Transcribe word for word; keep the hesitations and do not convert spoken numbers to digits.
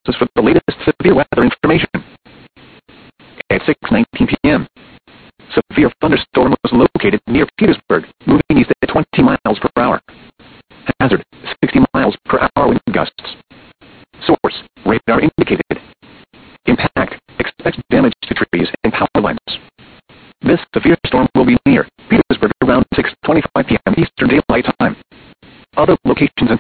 sources for the latest severe weather information. At six nineteen p m, severe thunderstorm was located near Petersburg, moving east at twenty miles per hour. Hazard, sixty miles per hour wind gusts. Source, radar indicated. Impact, expect damage to trees and power lines. This severe storm will be near Petersburg around six twenty-five p m Eastern Daylight Time. Other locations and